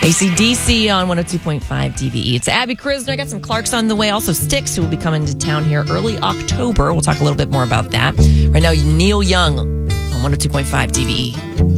AC/DC on 102.5 DVE. It's Abby Krisner. I got some Clarks on the way. Also, Styx, who will be coming to town here early October. We'll talk a little bit more about that. Right now, Neil Young on 102.5 DVE.